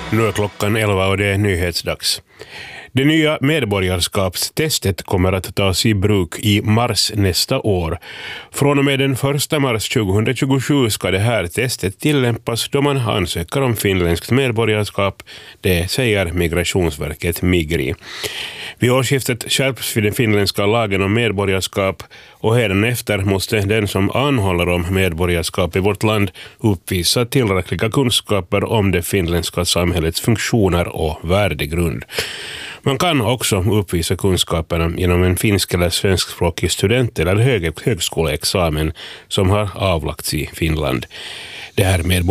Nu är klockan 11 och det är nyhetsdags. Det nya medborgarskapstestet kommer att tas i bruk i mars nästa år. Från och med den 1 mars 2027 ska det här testet tillämpas då man ansöker om finländskt medborgarskap, det säger Migrationsverket Migri. Vid årsskiftet skärps den finländska lagen om medborgarskap och hädanefter måste den som anhåller om medborgarskap i vårt land uppvisa tillräckliga kunskaper om det finländska samhällets funktioner och värdegrund. Man kan också uppvisa kunskaperna genom en finsk eller svenskspråkig student- eller högskoleexamen som har avlagts i Finland. Det här